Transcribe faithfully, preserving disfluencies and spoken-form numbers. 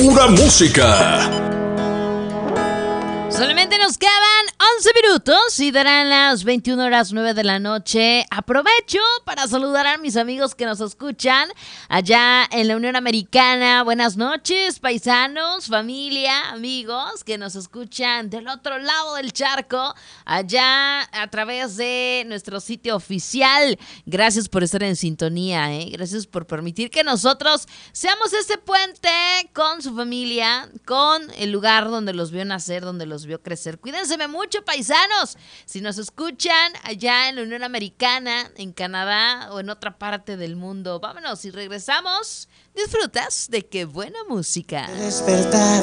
Pura música. Solamente nos quedan once minutos y darán las veintiuna horas nueve de la noche. Aprovecho para saludar a mis amigos que nos escuchan allá en la Unión Americana. Buenas noches, paisanos, familia, amigos que nos escuchan del otro lado del charco, allá a través de nuestro sitio oficial. Gracias por estar en sintonía, ¿eh? Gracias por permitir que nosotros seamos ese puente con su familia, con el lugar donde los vio nacer, donde los vio crecer. Cuídense mucho, paisanos. Si nos escuchan allá en la Unión Americana, en Canadá o en otra parte del mundo, vámonos y regresamos. Disfrutas de qué buena música. Despertar